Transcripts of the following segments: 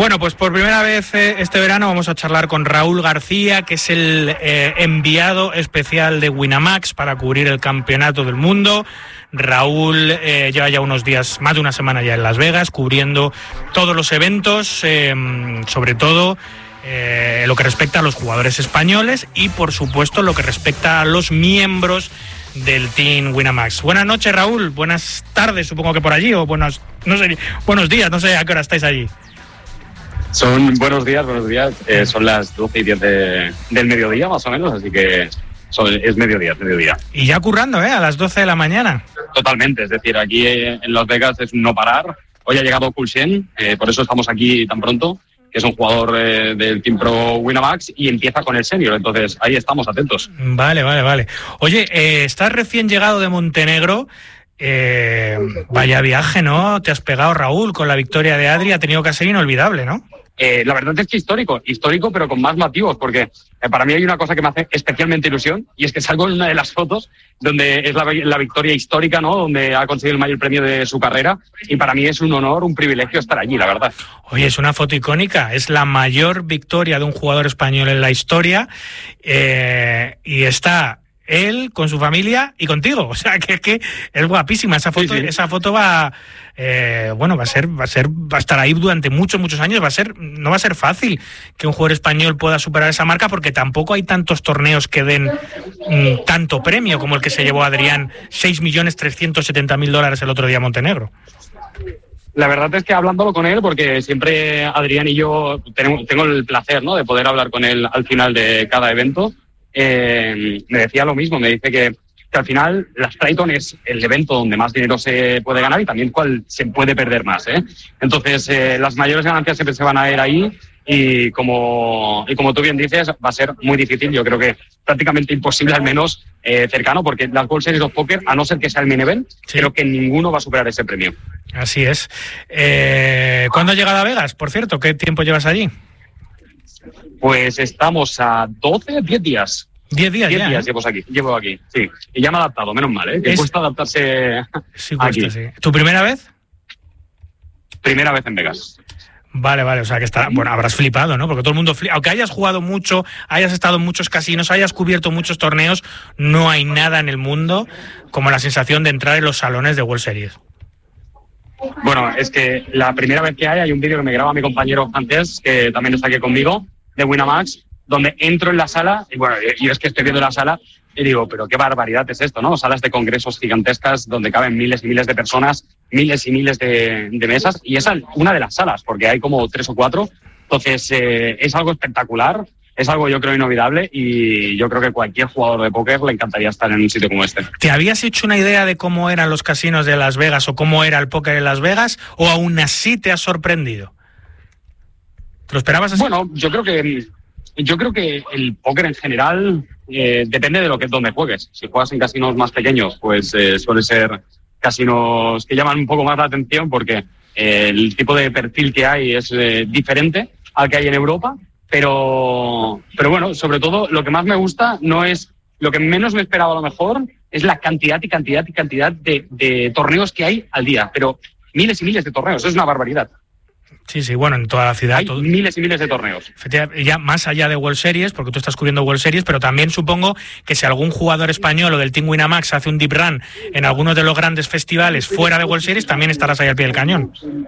Bueno, pues por primera vez este verano vamos a charlar con Raúl García, que es el enviado especial de Winamax para cubrir el Campeonato del Mundo. Raúl lleva ya unos días, más de una semana ya en Las Vegas, cubriendo todos los eventos, sobre todo lo que respecta a los jugadores españoles y, por supuesto, lo que respecta a los miembros del Team Winamax. Buenas noches, Raúl. Buenas tardes, supongo que por allí, o buenos días, no sé a qué hora estáis allí. Son buenos días. Son las 12:10 del mediodía, más o menos, así que es mediodía. Y ya currando, a las 12 de la mañana. Totalmente, es decir, aquí en Las Vegas es un no parar. Hoy ha llegado Kulchen, por eso estamos aquí tan pronto, que es un jugador del Team Pro Winamax, y empieza con el senior, entonces ahí estamos atentos. Vale. Oye, estás recién llegado de Montenegro. Vaya viaje, ¿no? Te has pegado, Raúl, con la victoria de Adri. Ha tenido que ser inolvidable, ¿no? La verdad es que histórico, pero con más motivos, porque para mí hay una cosa que me hace especialmente ilusión, y es que salgo en una de las fotos donde es la victoria histórica, ¿no? Donde ha conseguido el mayor premio de su carrera, y para mí es un honor, un privilegio estar allí, la verdad. Oye, es una foto icónica, es la mayor victoria de un jugador español en la historia, y está él con su familia y contigo, o sea que es guapísima esa foto. Sí. Esa foto va a estar ahí durante muchos años. No va a ser fácil que un jugador español pueda superar esa marca, porque tampoco hay tantos torneos que den tanto premio como el que se llevó Adrián, $6.370.000 el otro día a Montenegro. La verdad es que hablándolo con él, porque siempre Adrián y yo tengo el placer, ¿no?, de poder hablar con él al final de cada evento. Me decía lo mismo, me dice que al final las Triton es el evento donde más dinero se puede ganar y también cuál se puede perder más, Entonces las mayores ganancias siempre se van a ver ahí, y como tú bien dices, va a ser muy difícil, yo creo que prácticamente imposible, al menos cercano, porque las World Series of Poker, a no ser que sea el main event, sí, creo que ninguno va a superar ese premio. Así es. ¿Cuándo has llegado a Vegas, por cierto? ¿Qué tiempo llevas allí? Pues estamos a 10 días. 10 días ya. 10 días llevo aquí, sí. Y ya me he adaptado, menos mal, que cuesta adaptarse aquí. Sí. ¿Tu primera vez? Primera vez en Vegas. Vale, o sea que habrás flipado, ¿no? Porque todo el mundo aunque hayas jugado mucho, hayas estado en muchos casinos, hayas cubierto muchos torneos, no hay nada en el mundo como la sensación de entrar en los salones de World Series. Bueno, es que la primera vez que hay un vídeo que me graba mi compañero francés, que también está aquí conmigo, de Winamax, donde entro en la sala, y bueno, yo es que estoy viendo la sala y digo, pero qué barbaridad es esto, ¿no? Salas de congresos gigantescas donde caben miles y miles de personas, miles y miles de mesas, y esa es una de las salas, porque hay como 3 o 4, entonces es algo espectacular, es algo, yo creo, inolvidable, y yo creo que cualquier jugador de póker le encantaría estar en un sitio como este. ¿Te habías hecho una idea de cómo eran los casinos de Las Vegas o cómo era el póker en Las Vegas, o aún así te has sorprendido? ¿Te lo esperabas así? Bueno, yo creo que el póker en general depende de donde juegues. Si juegas en casinos más pequeños, pues suele ser casinos que llaman un poco más la atención, porque el tipo de perfil que hay es diferente al que hay en Europa. Pero bueno, sobre todo lo que más me gusta no es lo que menos me esperaba, a lo mejor, es la cantidad de torneos que hay al día. Pero miles y miles de torneos, es una barbaridad. Sí, bueno, en toda la ciudad. Hay miles y miles de torneos. Ya más allá de World Series, porque tú estás cubriendo World Series, pero también supongo que si algún jugador español o del Team Winamax hace un deep run en algunos de los grandes festivales fuera de World Series, también estarás ahí al pie del cañón.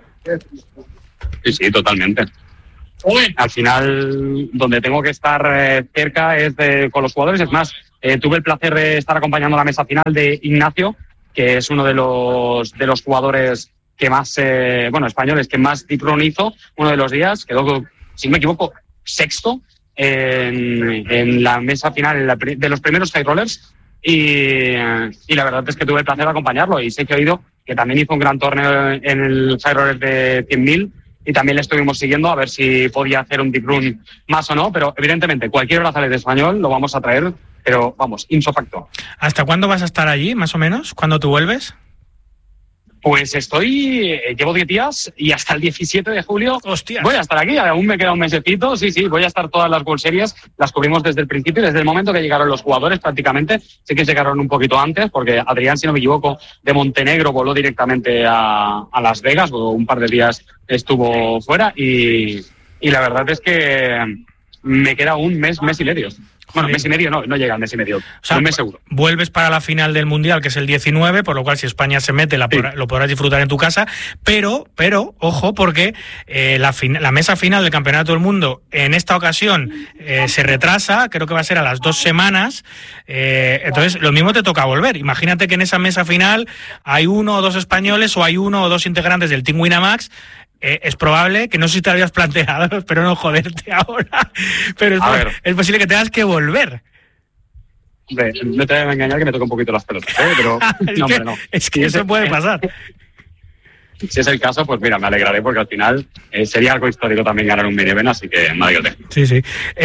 Sí, totalmente. Al final, donde tengo que estar cerca es con los jugadores. Es más, tuve el placer de estar acompañando la mesa final de Ignacio, que es uno de los jugadores que más, españoles, que más deep run hizo uno de los días. Quedó, si no me equivoco, sexto en la mesa final de los primeros high rollers. Y la verdad es que tuve el placer de acompañarlo. Y sé que he oído que también hizo un gran torneo en el high roller de 100.000. Y también le estuvimos siguiendo a ver si podía hacer un deep run más o no, pero evidentemente cualquier brazalete español lo vamos a traer, pero vamos, ipso facto. ¿Hasta cuándo vas a estar allí, más o menos? ¿Cuándo tú vuelves? Pues llevo 10 días y hasta el 17 de julio ¡Hostia! Voy a estar aquí, aún me queda un mesecito, sí, voy a estar todas las World Series, las cubrimos desde el principio, desde el momento que llegaron los jugadores prácticamente, sí que llegaron un poquito antes, porque Adrián, si no me equivoco, de Montenegro voló directamente a Las Vegas, o un par de días estuvo fuera y la verdad es que me queda un mes y medio. Bueno, mes y medio no llega al mes y medio, un mes seguro. Vuelves para la final del Mundial, que es el 19, por lo cual si España se mete lo podrás disfrutar en tu casa, pero ojo, porque la mesa final del Campeonato del Mundo en esta ocasión se retrasa, creo que va a ser a las 2 semanas, entonces lo mismo te toca volver. Imagínate que en esa mesa final hay 1 o 2 españoles o hay 1 o 2 integrantes del Team Winamax. Es probable, que no sé si te lo habías planteado, espero no joderte ahora, pero es posible que tengas que volver. Hombre, no te voy a engañar que me toca un poquito las pelotas, pero no. Es que eso puede pasar. Si es el caso, pues mira, me alegraré porque al final sería algo histórico también ganar un mini-event, así que me alegraré. Sí.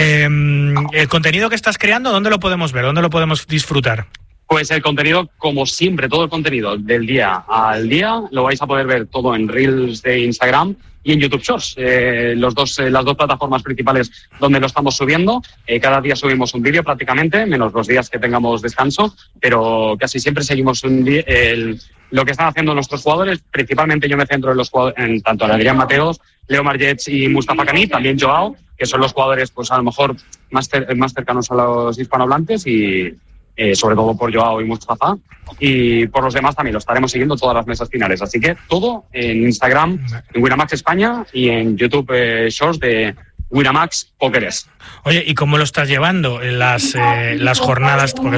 El contenido que estás creando, ¿dónde lo podemos ver? ¿Dónde lo podemos disfrutar? Pues el contenido, como siempre, todo el contenido del día al día lo vais a poder ver todo en Reels de Instagram y en YouTube Shorts, las dos plataformas principales donde lo estamos subiendo. Cada día subimos un vídeo prácticamente, menos los días que tengamos descanso, pero casi siempre seguimos lo que están haciendo nuestros jugadores. Principalmente yo me centro en los jugadores, en tanto Adrián Mateos, Leo Margets y Mustafa Cani, también Joao, que son los jugadores pues a lo mejor más cercanos a los hispanohablantes y sobre todo por Joao y Mustafa, y por los demás también lo estaremos siguiendo todas las mesas finales. Así que todo en Instagram, en Winamax España, y en YouTube Shorts de Winamax Pókeres. Oye, ¿y cómo lo estás llevando en las jornadas? Porque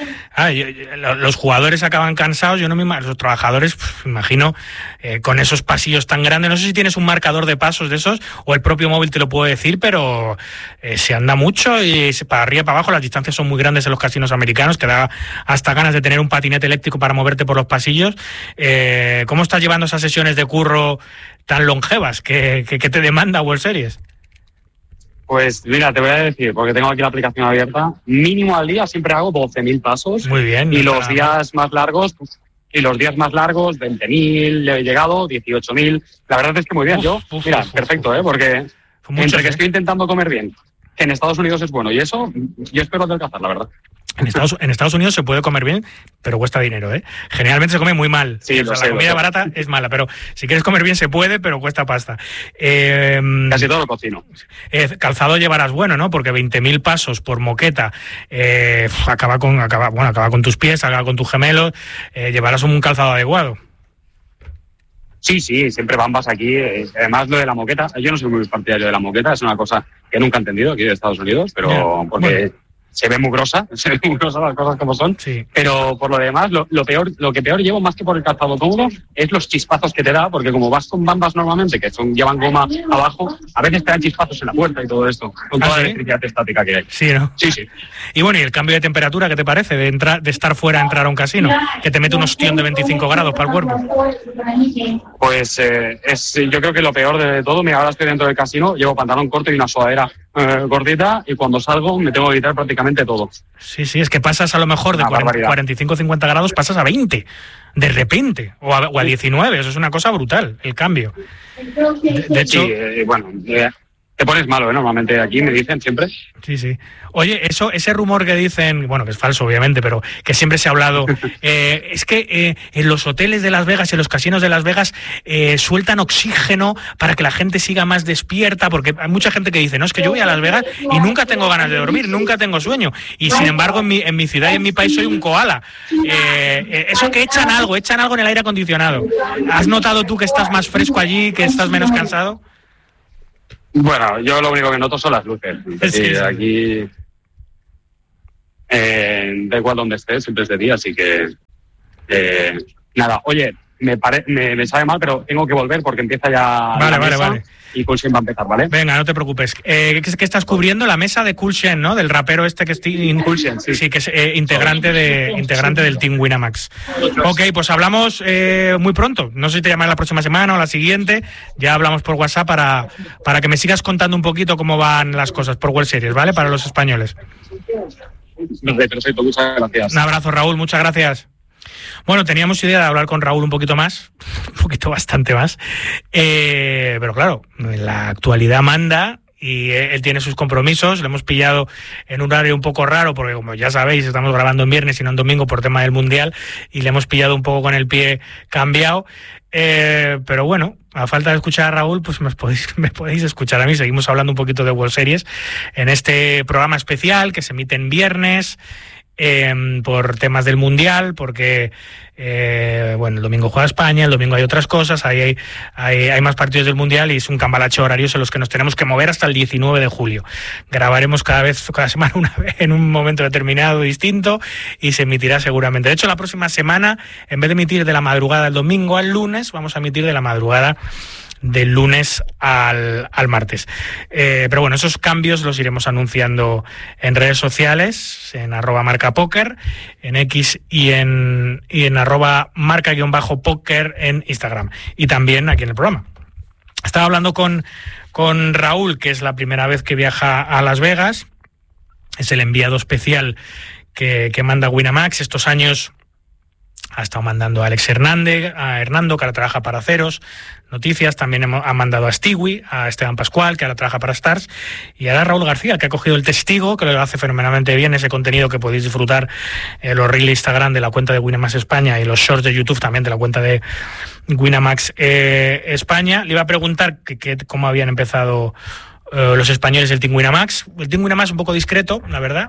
los jugadores acaban cansados, los trabajadores, me imagino, con esos pasillos tan grandes. No sé si tienes un marcador de pasos de esos, o el propio móvil te lo puede decir, pero se anda mucho y para arriba y para abajo. Las distancias son muy grandes en los casinos americanos, que da hasta ganas de tener un patinete eléctrico para moverte por los pasillos. ¿Cómo estás llevando esas sesiones de curro tan longevas que te demanda World Series? Pues mira, te voy a decir, porque tengo aquí la aplicación abierta, mínimo al día siempre hago 12.000 pasos. Muy bien. Y los días más largos, 20.000, he llegado, 18.000. La verdad es que muy bien. Perfecto, porque entre que estoy intentando comer bien, que en Estados Unidos es bueno, y eso, yo espero adelgazar, la verdad. En Estados Unidos se puede comer bien, pero cuesta dinero, ¿eh? Generalmente se come muy mal. Sí, la comida barata es mala, pero si quieres comer bien se puede, pero cuesta pasta. Casi todo lo cocino. Calzado llevarás bueno, ¿no? Porque 20.000 pasos por moqueta acaba con tus pies, acaba con tus gemelos. Llevarás un calzado adecuado. Sí, siempre bambas aquí. Además, lo de la moqueta, yo no soy muy partidario de la moqueta, es una cosa que nunca he entendido aquí de Estados Unidos, pero porque se ve muy grosa las cosas como son. Sí. Pero por lo demás, lo que peor llevo, más que por el calzado cómodo, es los chispazos que te da, porque como vas con bambas normalmente, que llevan goma abajo, a veces te dan chispazos en la puerta y todo esto, con toda la electricidad estática que hay. Sí, ¿no? Sí. Y bueno, ¿y el cambio de temperatura qué te parece de estar fuera a entrar a un casino? Que te mete un ostión de 25 grados para el cuerpo. Pues yo creo que lo peor de todo. Mira, ahora estoy dentro del casino, llevo pantalón corto y una sudadera gordita, y cuando salgo me tengo que quitar prácticamente todo. Sí, es que pasas a lo mejor de 45-50 grados, pasas a 20 de repente, o a 19, eso es una cosa brutal, el cambio. De hecho, te pones malo, normalmente aquí me dicen siempre. Sí. Oye, ese rumor que dicen, bueno, que es falso obviamente, pero que siempre se ha hablado, es que en los hoteles de Las Vegas, en los casinos de Las Vegas, sueltan oxígeno para que la gente siga más despierta, porque hay mucha gente que dice, no, es que yo voy a Las Vegas y nunca tengo ganas de dormir, nunca tengo sueño, y sin embargo en mi ciudad y en mi país soy un koala. Eso que echan algo en el aire acondicionado. ¿Has notado tú que estás más fresco allí, que estás menos cansado? Bueno, yo lo único que noto son las luces. Sí. Aquí, da igual donde estés, siempre es de día, así que nada. Oye, me sabe mal, pero tengo que volver porque empieza ya vale. Y Cool Shen va a empezar, ¿vale? Venga, no te preocupes. ¿Qué estás cubriendo? La mesa de Cool Shen, ¿no? Del rapero que es Cool Shen, sí, que es integrante del Team Winamax. Ok, pues hablamos muy pronto. No sé si te llamaré la próxima semana o la siguiente. Ya hablamos por WhatsApp para que me sigas contando un poquito cómo van las cosas por World Series, ¿vale? Para los españoles. Perfecto, muchas gracias. Un abrazo, Raúl, muchas gracias. Bueno, teníamos idea de hablar con Raúl un poquito más, bastante más, pero claro, la actualidad manda y él tiene sus compromisos. Le hemos pillado en un horario un poco raro porque, como ya sabéis, estamos grabando en viernes y no en domingo por tema del Mundial, y le hemos pillado un poco con el pie cambiado. Pero bueno, a falta de escuchar a Raúl, pues me podéis escuchar a mí. Seguimos hablando un poquito de World Series en este programa especial que se emite en viernes por temas del Mundial, porque bueno, el domingo juega España, el domingo hay otras cosas, hay más partidos del Mundial y es un cambalache horarios en los que nos tenemos que mover hasta el 19 de julio. Grabaremos cada semana una vez en un momento determinado distinto y se emitirá seguramente. De hecho, la próxima semana, en vez de emitir de la madrugada del domingo al lunes, vamos a emitir de la madrugada del lunes al martes. Pero bueno, esos cambios los iremos anunciando en redes sociales, en @marcapoker, en X y en @marca_póker en Instagram, y también aquí en el programa. Estaba hablando con Raúl, que es la primera vez que viaja a Las Vegas. Es el enviado especial que manda Winamax. Estos años ha estado mandando a Alex Hernández, a Hernando, que ahora trabaja para Ceros Noticias. También ha mandado a Stewie, a Esteban Pascual, que ahora trabaja para Stars, y ahora Raúl García, que ha cogido el testigo, que lo hace fenomenalmente bien, ese contenido que podéis disfrutar en los reels de Instagram de la cuenta de Winamax España y los shorts de YouTube también de la cuenta de Winamax España. Le iba a preguntar cómo habían empezado los españoles el Team Winamax. El Team Winamax un poco discreto, la verdad.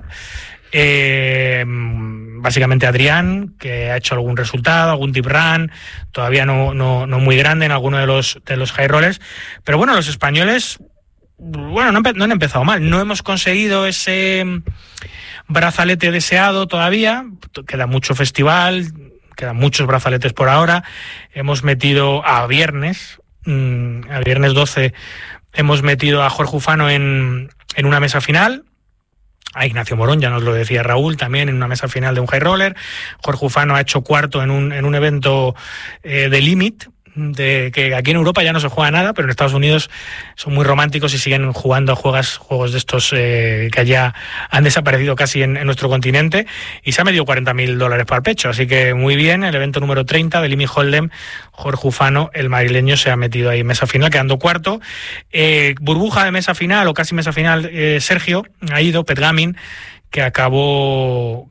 Básicamente Adrián, que ha hecho algún resultado, algún tip run, todavía no muy grande en alguno de los high rollers, pero bueno, los españoles, bueno, no han empezado mal. No hemos conseguido ese brazalete deseado todavía, queda mucho festival, quedan muchos brazaletes por ahora. Hemos metido a viernes 12, hemos metido a Jorge Ufano en una mesa final, a Ignacio Morón, ya nos lo decía Raúl, también en una mesa final de un high roller. Jorge Ufano ha hecho cuarto en un evento de Limit, que aquí en Europa ya no se juega nada, pero en Estados Unidos son muy románticos y siguen jugando a juegos de estos que ya han desaparecido casi en nuestro continente, y se ha metido $40.000 para el pecho, así que muy bien. El evento número 30 de Limit Hold'em, Jorge Ufano, el madrileño, se ha metido ahí en mesa final, quedando cuarto. Burbuja de mesa final, o casi mesa final, Sergio ha ido, Petgamin, que acabó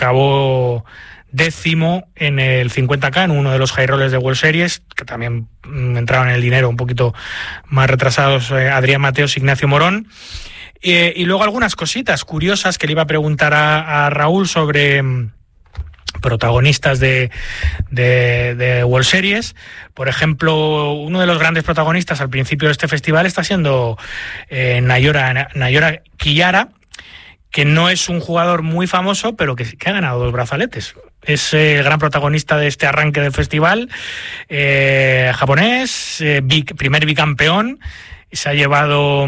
décimo en el 50K, en uno de los high rollers de World Series, que también entraban en el dinero un poquito más retrasados, Adrián Mateos, Ignacio Morón. Y luego algunas cositas curiosas que le iba a preguntar a Raúl sobre protagonistas de World Series. Por ejemplo, uno de los grandes protagonistas al principio de este festival está siendo Nayora Quillara, que no es un jugador muy famoso, pero que ha ganado 2 brazaletes. Es el gran protagonista de este arranque del festival, japonés, primer bicampeón. Se ha llevado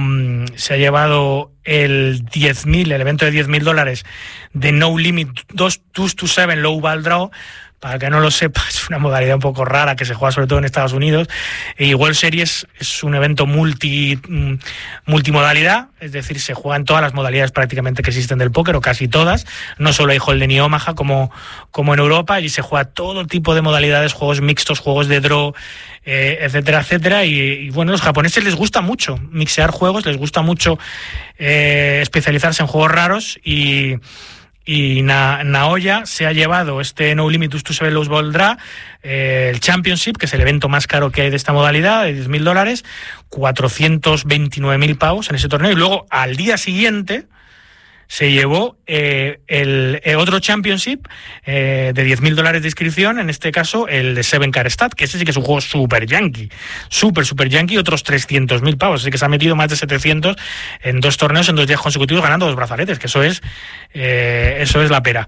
el evento de $10.000 de No Limit 2-7 Low Ball Draw. Para que no lo sepa, es una modalidad un poco rara que se juega sobre todo en Estados Unidos. Y World Series es un evento multimodalidad, es decir, se juegan todas las modalidades prácticamente que existen del póker, o casi todas. No solo hay Hold'em y Omaha como en Europa. Allí se juega todo tipo de modalidades, juegos mixtos, juegos de draw, etcétera, etcétera. Y bueno, a los japoneses les gusta mucho mixear juegos, les gusta mucho especializarse en juegos raros, y Naoya se ha llevado este No Limit 2-7 Low Ball Draw, el Championship, que es el evento más caro que hay de esta modalidad, de $10.000, 429.000 pavos en ese torneo. Y luego, al día siguiente, se llevó el otro Championship de $10.000 de inscripción, en este caso el de 7Car Stat, que ese sí que es un juego super yankee, super yankee, otros 300.000 pavos, así que se ha metido más de 700 en 2 torneos en 2 días consecutivos, ganando 2 brazaletes, que eso es la pera.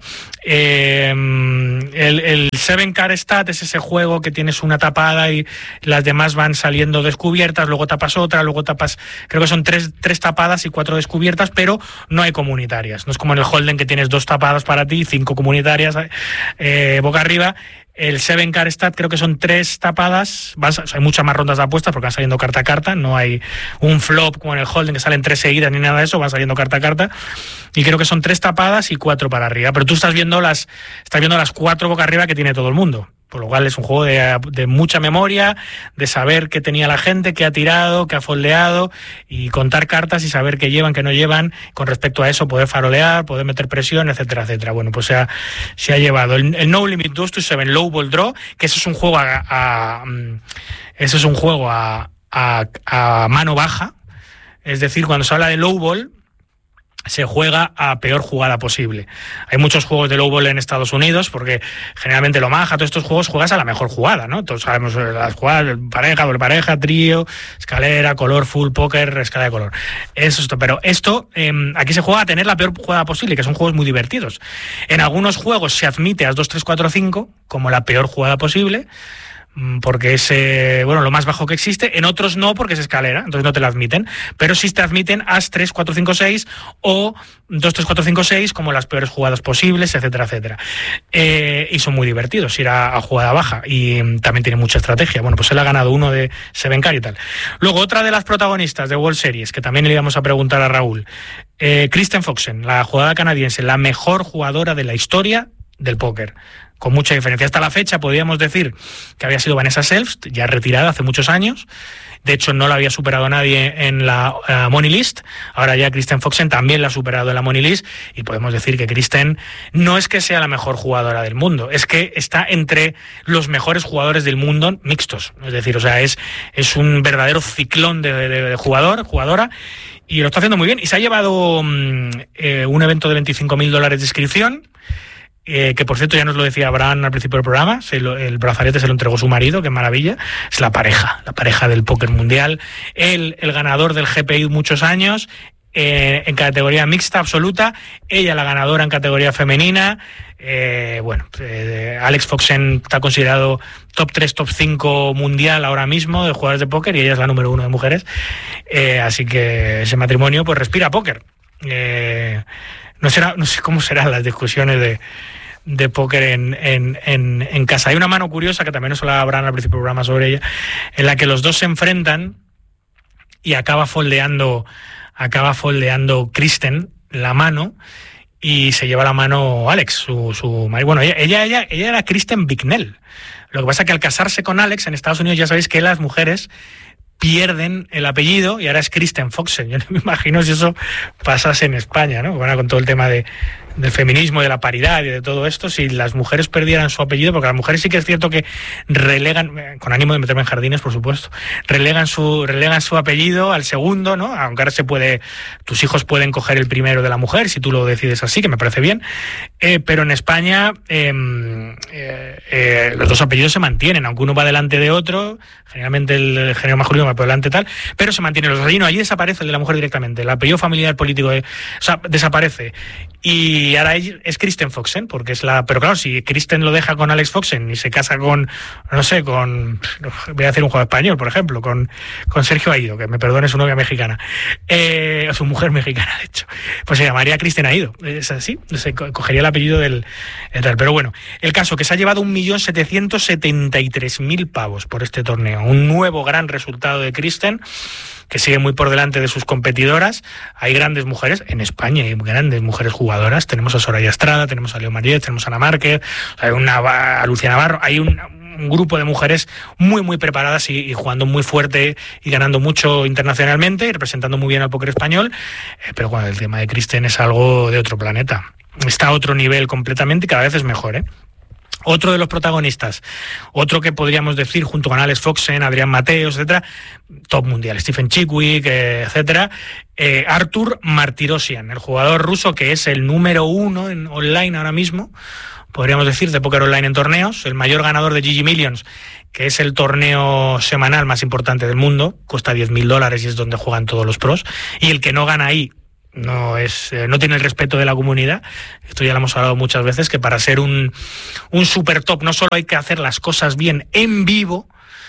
El 7Car Stat es ese juego que tienes una tapada y las demás van saliendo descubiertas, luego tapas otra, luego tapas, creo que son 3 tapadas y 4 descubiertas, pero no hay community. comunitarias. No es como en el Hold'em que tienes 2 tapadas para ti, 5 comunitarias boca arriba. El 7 Card Stat creo que son 3 tapadas. Hay muchas más rondas de apuestas porque van saliendo carta a carta. No hay un flop como en el Hold'em que salen 3 seguidas ni nada de eso. Van saliendo carta a carta. Y creo que son 3 tapadas y 4 para arriba. Pero tú estás viendo las 4 boca arriba que tiene todo el mundo. Por lo cual es un juego de mucha memoria, de saber qué tenía la gente, qué ha tirado, qué ha foldeado, y contar cartas y saber qué llevan, qué no llevan. Con respecto a eso, poder farolear, poder meter presión, etcétera, etcétera. Bueno, pues se ha llevado el No Limit 2-7 Low Ball Draw, que eso es un juego a mano baja. Es decir, cuando se habla de low ball, se juega a peor jugada posible. Hay muchos juegos de low ball en Estados Unidos, porque generalmente lo maja, todos estos juegos juegas a la mejor jugada, ¿no? Todos sabemos las jugadas, pareja, doble pareja, trío, escalera, color, full, póker, escala de color. Eso es esto. Pero esto, aquí se juega a tener la peor jugada posible, que son juegos muy divertidos. En algunos juegos se admite as 2, 3, 4, 5 como la peor jugada posible, porque es lo más bajo que existe. En otros no, porque es escalera, entonces no te la admiten, pero sí te admiten as 3, 4, 5, 6 o 2, 3, 4, 5, 6 como las peores jugadas posibles, etcétera, etcétera. Y son muy divertidos ir a jugada baja, y también tiene mucha estrategia. Bueno, pues él ha ganado uno de 7 Card y tal. Luego, otra de las protagonistas de World Series, que también le íbamos a preguntar a Raúl, Kristen Foxen, la jugadora canadiense, la mejor jugadora de la historia del póker, con mucha diferencia. Hasta la fecha podríamos decir que había sido Vanessa Selbst, ya retirada hace muchos años. De hecho, no la había superado nadie en la Money List. Ahora ya Kristen Foxen también la ha superado en la Money List, y podemos decir que Kristen no es que sea la mejor jugadora del mundo, es que está entre los mejores jugadores del mundo mixtos. Es decir, o sea, es un verdadero ciclón de jugadora, y lo está haciendo muy bien. Y se ha llevado un evento de $25,000 de inscripción, que por cierto ya nos lo decía Abraham al principio del programa. El brazalete se lo entregó su marido, qué maravilla. Es la pareja del póker mundial. Él, el ganador del GPI muchos años, en categoría mixta absoluta, ella la ganadora en categoría femenina. Alex Foxen está considerado top 3, top 5 mundial ahora mismo de jugadores de póker, y ella es la número 1 de mujeres. Así que ese matrimonio pues respira póker. No sé cómo serán las discusiones de póker en casa. Hay una mano curiosa que también nos la habrán al principio del programa sobre ella, en la que los dos se enfrentan y acaba foldeando Kristen la mano, y se lleva la mano Alex, su marido. Bueno, ella era Kristen Bicknell. Lo que pasa es que al casarse con Alex en Estados Unidos, ya sabéis que las mujeres pierden el apellido y ahora es Kristen Foxen. Yo no me imagino si eso pasase en España, ¿no? Bueno, con todo el tema del feminismo, de la paridad y de todo esto, si las mujeres perdieran su apellido, porque las mujeres sí que es cierto que relegan, con ánimo de meterme en jardines, por supuesto, relegan su apellido al segundo, ¿no? Aunque ahora tus hijos pueden coger el primero de la mujer, si tú lo decides así, que me parece bien, pero en España los dos apellidos se mantienen, aunque uno va delante de otro, generalmente el género masculino va por delante tal, pero se mantienen los dos. Allí desaparece el de la mujer directamente, el apellido familiar político desaparece. Y ahora es Kristen Foxen, porque pero claro, si Kristen lo deja con Alex Foxen y se casa voy a hacer un juego español, por ejemplo, con Sergio Aido, que me perdone su novia mexicana, o su mujer mexicana, de hecho, pues se llamaría Kristen Aido, es así, se cogería el apellido del tal. Pero bueno, el caso que se ha llevado 1.773.000 pavos por este torneo, un nuevo gran resultado de Kristen, que sigue muy por delante de sus competidoras. Hay grandes mujeres, en España hay grandes mujeres jugadoras, tenemos a Soraya Estrada, tenemos a Leo Mariet, tenemos a Ana Márquez, hay a Lucía Navarro, hay un grupo de mujeres muy muy preparadas y jugando muy fuerte y ganando mucho internacionalmente y representando muy bien al póker español, pero bueno, el tema de Kristen es algo de otro planeta, está a otro nivel completamente y cada vez es mejor, Otro de los protagonistas, otro que podríamos decir junto con Alex Foxen, Adrián Mateos, etcétera, top mundial, Stephen Chidwick, etcétera, Artur Martirosyan, el jugador ruso que es el número 1 en online ahora mismo, podríamos decir, de póker online en torneos, el mayor ganador de GG Millions, que es el torneo semanal más importante del mundo, cuesta $10,000 y es donde juegan todos los pros, y el que no gana ahí no tiene el respeto de la comunidad. Esto ya lo hemos hablado muchas veces, que para ser un super top no solo hay que hacer las cosas bien en vivo,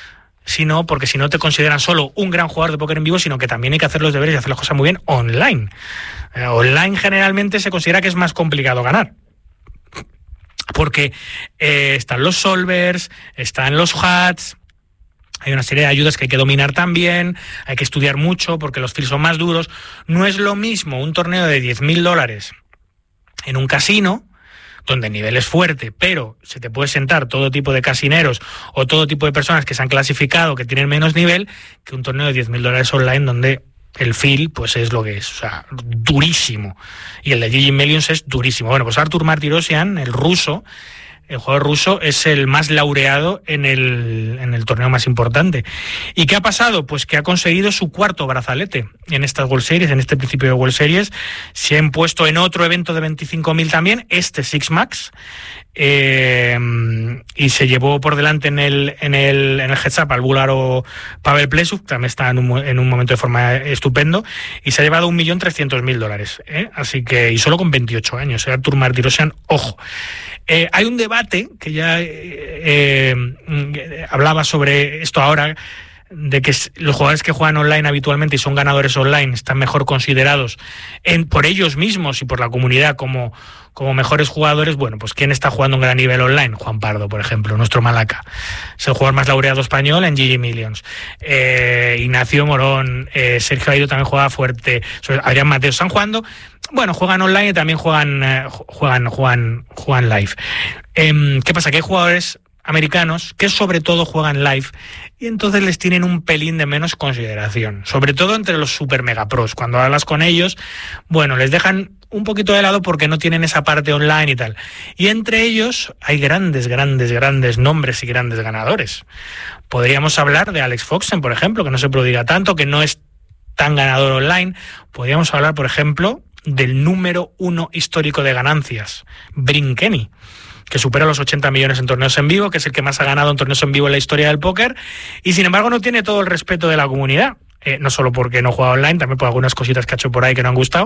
sino porque si no te consideran solo un gran jugador de póker en vivo, sino que también hay que hacer los deberes y hacer las cosas muy bien online. Online generalmente se considera que es más complicado ganar. Porque están los solvers, están los hats, hay una serie de ayudas que hay que dominar también, hay que estudiar mucho porque los fields son más duros. No es lo mismo un torneo de $10.000 en un casino, donde el nivel es fuerte, pero se te puede sentar todo tipo de casineros o todo tipo de personas que se han clasificado, que tienen menos nivel, que un torneo de $10.000 online donde el feel pues es lo que es, o sea, durísimo. Y el de GG Millions es durísimo. Bueno, pues Artur Martirosyan, el ruso, el jugador ruso, es el más laureado en el torneo más importante. ¿Y qué ha pasado? Pues que ha conseguido su cuarto brazalete en estas World Series, en este principio de World Series. Se ha impuesto en otro evento de 25.000 también, Six Max, y se llevó por delante en el heads up al búlgaro Pavel Plesov, que también está en un momento de forma estupendo, y se ha llevado $1.300.000, así que, y solo con 28 años, Artur Martirosyan, ojo. Hay un debate que ya hablaba sobre esto ahora, de que los jugadores que juegan online habitualmente y son ganadores online están mejor considerados por ellos mismos y por la comunidad como mejores jugadores. Bueno, pues ¿quién está jugando un gran nivel online? Juan Pardo, por ejemplo, nuestro Malaca. Es el jugador más laureado español en GG Millions. Ignacio Morón, Sergio Aido también juega fuerte. Adrián Mateo están jugando. Bueno, juegan online y también juegan live. ¿Qué pasa? Que hay jugadores americanos que sobre todo juegan live y entonces les tienen un pelín de menos consideración, sobre todo entre los super mega pros. Cuando hablas con ellos, bueno, les dejan un poquito de lado porque no tienen esa parte online y tal. Y entre ellos hay grandes nombres y grandes ganadores. Podríamos hablar de Alex Foxen, por ejemplo, que no se prodiga tanto, que no es tan ganador online. Podríamos hablar, por ejemplo, del número 1 histórico de ganancias, Bryn Kenny, que supera los 80 millones en torneos en vivo, que es el que más ha ganado en torneos en vivo en la historia del póker, y sin embargo no tiene todo el respeto de la comunidad, no solo porque no juega online, también por algunas cositas que ha hecho por ahí que no han gustado,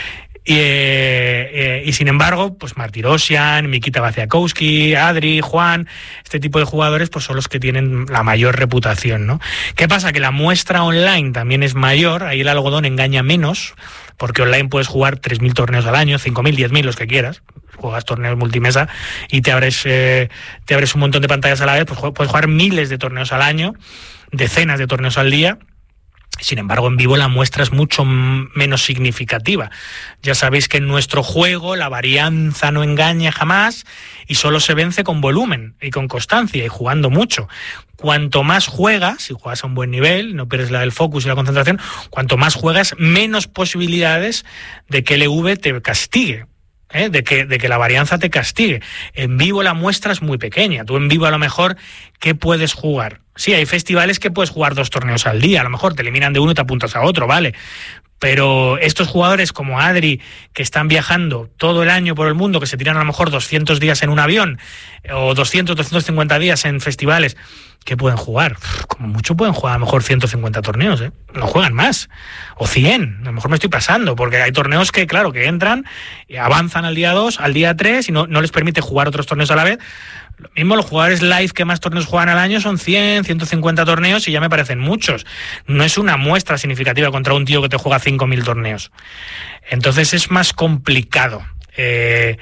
y sin embargo, pues Martirosyan, Mikita Vaciakowski, Adri, Juan, este tipo de jugadores pues son los que tienen la mayor reputación, ¿no? ¿Qué pasa? Que la muestra online también es mayor, ahí el algodón engaña menos, porque online puedes jugar 3.000 torneos al año, 5.000, 10.000, los que quieras. Juegas torneos multimesa y te abres un montón de pantallas a la vez, pues puedes jugar miles de torneos al año, decenas de torneos al día. Sin embargo, en vivo la muestra es mucho menos significativa. Ya sabéis que en nuestro juego la varianza no engaña jamás y solo se vence con volumen y con constancia y jugando mucho. Cuanto más juegas, si juegas a un buen nivel, no pierdes el focus y la concentración, cuanto más juegas, menos posibilidades de que el EV te castigue. De que la varianza te castigue. En vivo la muestra es muy pequeña. Tú en vivo a lo mejor, ¿qué puedes jugar? Sí, hay festivales que puedes jugar 2 torneos al día, a lo mejor te eliminan de uno y te apuntas a otro, vale. Pero estos jugadores como Adri, que están viajando todo el año por el mundo, que se tiran a lo mejor 200 días en un avión, o 250 días en festivales, ¿qué pueden jugar? Como mucho pueden jugar a lo mejor 150 torneos, ¿eh? No juegan más. O 100, a lo mejor me estoy pasando, porque hay torneos que, claro, que entran, y avanzan al día 2, al día 3, y no les permite jugar otros torneos a la vez. Lo mismo, los jugadores live que más torneos juegan al año son 100, 150 torneos y ya me parecen muchos. No es una muestra significativa contra un tío que te juega 5.000 torneos. Entonces es más complicado que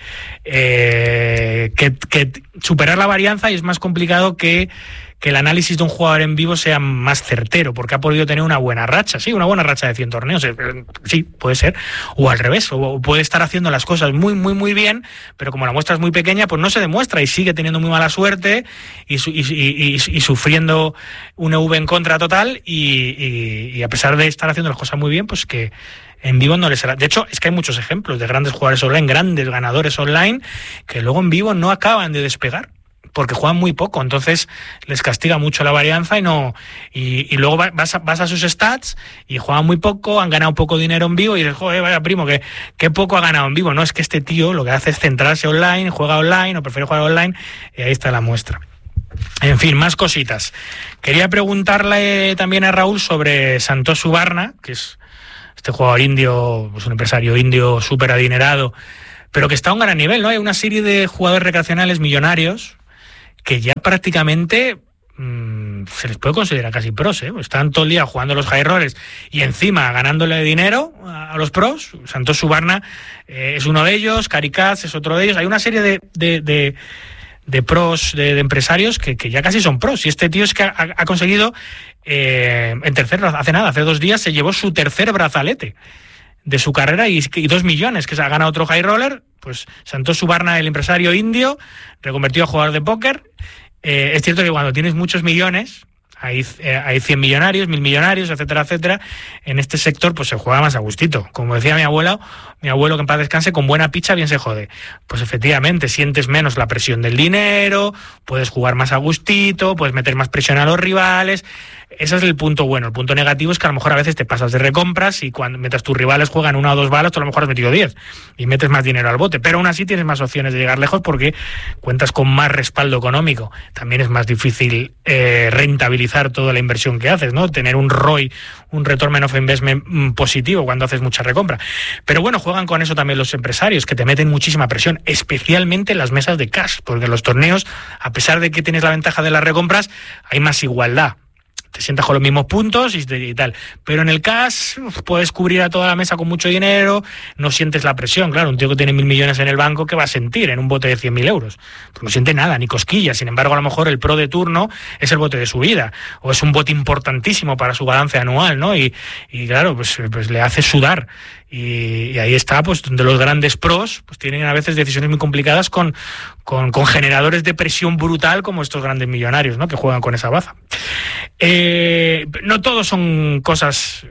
superar la varianza, y es más complicado que el análisis de un jugador en vivo sea más certero, porque ha podido tener una buena racha, sí, una buena racha de 100 torneos, sí, puede ser, o al revés, o puede estar haciendo las cosas muy, muy, muy bien, pero como la muestra es muy pequeña, pues no se demuestra y sigue teniendo muy mala suerte y sufriendo un EV en contra total, y a pesar de estar haciendo las cosas muy bien, pues que en vivo no les será. De hecho, es que hay muchos ejemplos de grandes jugadores online, grandes ganadores online, que luego en vivo no acaban de despegar, porque juegan muy poco, entonces les castiga mucho la varianza y luego vas a sus stats y juegan muy poco, han ganado poco dinero en vivo y dices, joder, vaya primo, que poco ha ganado en vivo. No, es que este tío lo que hace es centrarse online, juega online o prefiere jugar online, y ahí está la muestra. En fin, más cositas. Quería preguntarle también a Raúl sobre Santosh Subarna, que es este jugador indio, pues un empresario indio súper adinerado, pero que está a un gran nivel, ¿no? Hay una serie de jugadores recreacionales millonarios que ya prácticamente se les puede considerar casi pros, ¿eh? Están todo el día jugando los high rollers y encima ganándole dinero a los pros. Santos Subarna es uno de ellos, Cari Katz es otro de ellos. Hay una serie de pros, de empresarios que ya casi son pros. Y este tío es que ha conseguido, hace 2 días se llevó su tercer brazalete de su carrera y 2 millones, que se ha ganado otro high roller. Pues Santos Subarna, el empresario indio, reconvertido a jugador de póker. Es cierto que cuando tienes muchos millones, hay 100 millonarios, 1000 millonarios, etcétera, etcétera. En este sector pues se juega más a gustito. Como decía mi abuelo, que en paz descanse, con buena picha bien se jode. Pues efectivamente, sientes menos la presión del dinero, puedes jugar más a gustito, puedes meter más presión a los rivales. Ese es el punto bueno. El punto negativo es que a lo mejor a veces te pasas de recompras y mientras tus rivales juegan 1 o 2 balas, tú a lo mejor has metido 10 y metes más dinero al bote. Pero aún así tienes más opciones de llegar lejos porque cuentas con más respaldo económico. También es más difícil rentabilizar toda la inversión que haces, ¿no? Tener un ROI, un Return of Investment positivo cuando haces mucha recompra. Pero bueno, juegan con eso también los empresarios, que te meten muchísima presión, especialmente en las mesas de cash, porque en los torneos, a pesar de que tienes la ventaja de las recompras, hay más igualdad. Te sientas con los mismos puntos y tal. Pero en el cash puedes cubrir a toda la mesa con mucho dinero, no sientes la presión. Claro, un tío que tiene 1.000 millones en el banco, ¿qué va a sentir en un bote de 100.000 euros? Pues no siente nada, ni cosquillas. Sin embargo, a lo mejor el pro de turno es el bote de su vida, o es un bote importantísimo para su balance anual, ¿no? Y claro, pues le hace sudar. Y ahí está, pues donde los grandes pros pues tienen a veces decisiones muy complicadas con generadores de presión brutal como estos grandes millonarios, ¿no? Que juegan con esa baza. No todos son cosas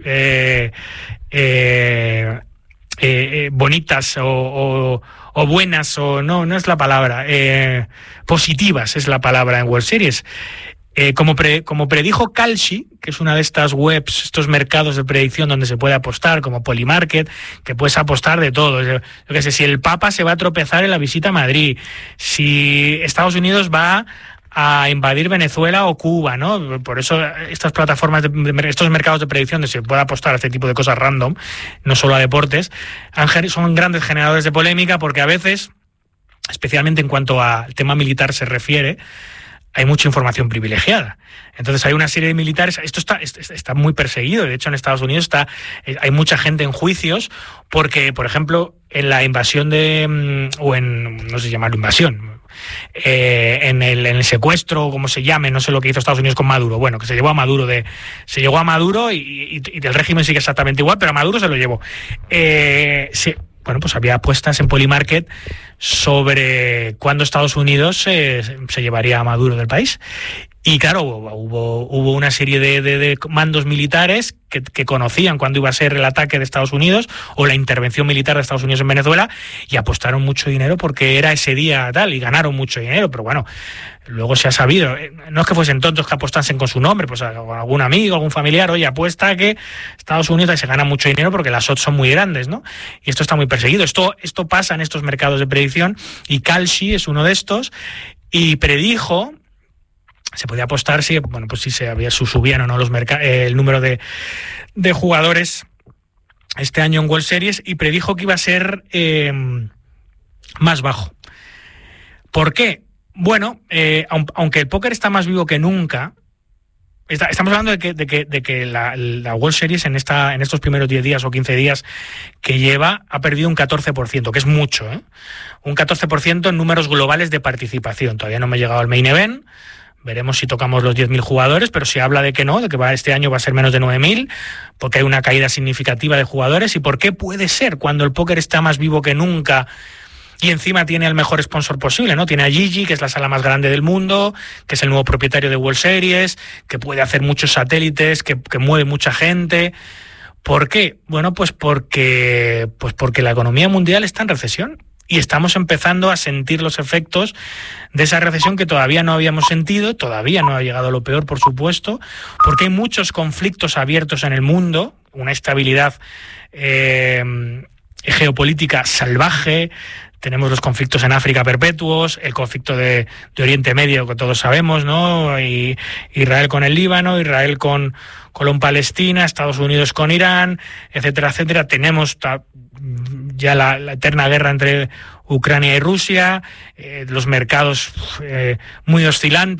bonitas o buenas, o no es la palabra, positivas es la palabra en World Series. Como predijo Kalshi, que es una de estas webs, estos mercados de predicción donde se puede apostar, como Polymarket, que puedes apostar de todo. Yo qué sé, si el Papa se va a tropezar en la visita a Madrid, si Estados Unidos va a invadir Venezuela o Cuba, ¿no? Por eso estas plataformas, estos mercados de predicción donde se puede apostar a este tipo de cosas random, no solo a deportes, son grandes generadores de polémica porque a veces, especialmente en cuanto al tema militar se refiere, hay mucha información privilegiada. Entonces hay una serie de militares, esto está muy perseguido, de hecho en Estados Unidos hay mucha gente en juicios porque, por ejemplo, en la invasión no sé llamarlo invasión, en el secuestro, como se llame, no sé lo que hizo Estados Unidos con Maduro, bueno, que se llegó a Maduro y del régimen sigue exactamente igual, pero a Maduro se lo llevó. Bueno, pues había apuestas en Polymarket sobre cuándo Estados Unidos se llevaría a Maduro del país. Y claro, hubo una serie de mandos militares que conocían cuándo iba a ser el ataque de Estados Unidos o la intervención militar de Estados Unidos en Venezuela y apostaron mucho dinero porque era ese día tal y ganaron mucho dinero. Pero bueno, luego se ha sabido, no es que fuesen tontos que apostasen con su nombre, pues con algún amigo, algún familiar, oye, apuesta que Estados Unidos se gana mucho dinero porque las odds son muy grandes, ¿no? Y esto está muy perseguido. Esto pasa en estos mercados de predicción y Kalshi es uno de estos y predijo. Se podía apostar si subían o no el número de jugadores este año en World Series y predijo que iba a ser más bajo. ¿Por qué? Bueno, aunque el póker está más vivo que nunca, estamos hablando de que la World Series en estos primeros 10 días o 15 días que lleva ha perdido un 14%, que es mucho, ¿eh? Un 14% en números globales de participación. Todavía no me he llegado al main event. Veremos si tocamos los 10.000 jugadores, pero se habla de que no, de que este año va a ser menos de 9.000, porque hay una caída significativa de jugadores. ¿Y por qué puede ser cuando el póker está más vivo que nunca y encima tiene el mejor sponsor posible, ¿no? Tiene a Gigi, que es la sala más grande del mundo, que es el nuevo propietario de World Series, que puede hacer muchos satélites, que mueve mucha gente. ¿Por qué? Bueno, pues porque la economía mundial está en recesión. Y estamos empezando a sentir los efectos de esa recesión que todavía no habíamos sentido, todavía no ha llegado a lo peor, por supuesto, porque hay muchos conflictos abiertos en el mundo, una estabilidad geopolítica salvaje, tenemos los conflictos en África perpetuos, el conflicto de Oriente Medio que todos sabemos, ¿no? Y Israel con el Líbano, Israel con Palestina, Estados Unidos con Irán, etcétera, etcétera. Tenemos ya la eterna guerra entre Ucrania y Rusia, los mercados muy oscilantes.